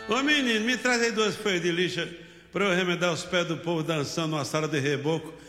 Ô menino, me traz aí 2 folhas de lixa para eu remendar os pés do povo dançando numa sala de reboco